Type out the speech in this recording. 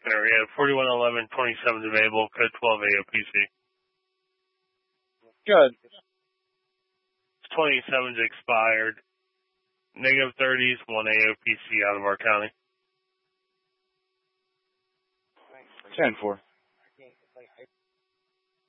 Center. We have 4111 27's available, code 12 AOPC. Good. 27's expired. Negative 30s, 1 AOPC out of our county. 10-4.